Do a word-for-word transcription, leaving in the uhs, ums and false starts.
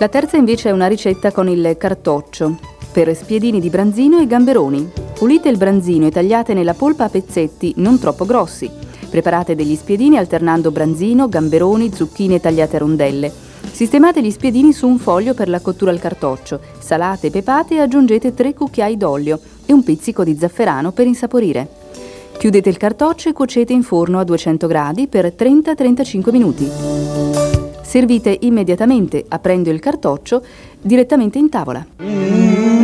La terza invece è una ricetta con il cartoccio, per spiedini di branzino e gamberoni. Pulite il branzino e tagliate nella polpa a pezzetti non troppo grossi. Preparate degli spiedini alternando branzino, gamberoni, zucchine tagliate a rondelle. Sistemate gli spiedini su un foglio per la cottura al cartoccio, salate e pepate e aggiungete tre cucchiai d'olio e un pizzico di zafferano per insaporire. Chiudete il cartoccio e cuocete in forno a duecento gradi per trenta trentacinque minuti. Servite immediatamente, aprendo il cartoccio direttamente in tavola.